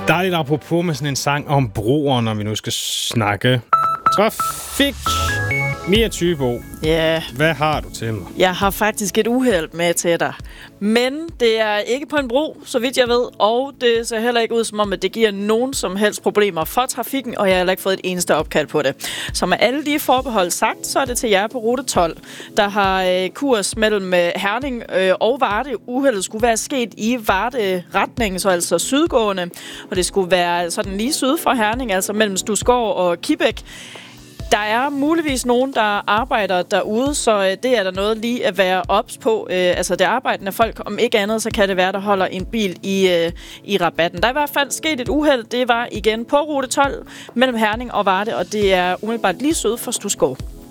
Dejligt apropos med sådan en sang om broer, når vi nu skal snakke trafik. Mia Thybo, Ja, hvad har du til mig? jeg har faktisk et uheld med til dig. Men det er ikke på en bro, så vidt jeg ved, og det ser heller ikke ud som om, at det giver nogen som helst problemer for trafikken, og jeg har heller ikke fået et eneste opkald på det. Så med alle de forbehold sagt, så er det til jer på rute 12, der har kurs mellem Herning og Varde. Uheldet skulle være sket i Varde-retningen, så altså sydgående, og det skulle være sådan lige syd for Herning, altså mellem Stusgård og Kibæk. Der er muligvis nogen, der arbejder derude, så det er der noget lige at være ops på. Altså det arbejdende folk, om ikke andet, så kan det være, der holder en bil i rabatten. Der er i hvert fald sket et uheld. Det var igen på rute 12 mellem Herning og Varde, og det er umiddelbart lige syd for Stusgård.